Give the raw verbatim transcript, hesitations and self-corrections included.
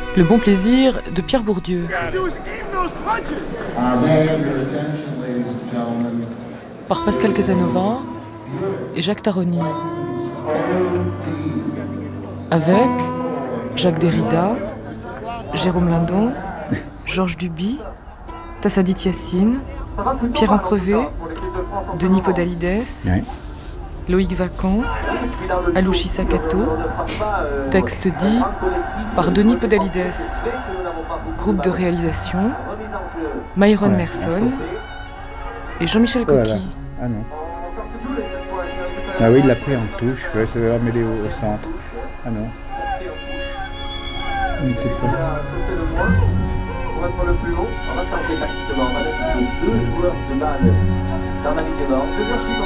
Le bon plaisir de Pierre Bourdieu. Par Pascal Casanova et Jacques Taroni. Avec Jacques Derrida, Jérôme Lindon, Georges Duby, Tassadit Yassine, Pierre Encrevé, Denis Podalides, Ouais. Loïc Vacan, Alouchi Sakato, texte dit par Denis Podalides, groupe de réalisation, Myron Ouais, Merson merci. et Jean-Michel Oh là là. Coqui. Ah non. Ah oui, il l'a pris en touche, ouais, ça va mêler au, au centre. Ah non. Il n'était pas. Pour être le plus haut, on va tenter tactiquement. On va mettre deux joueurs de balle dans la ligne nord. Deux joueurs suivants.